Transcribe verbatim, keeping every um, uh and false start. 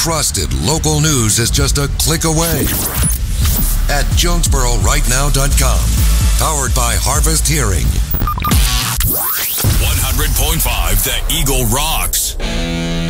Trusted local news is just a click away at Jonesboro Right Now dot com. Powered by Harvest Hearing. one hundred point five The Eagle Rock.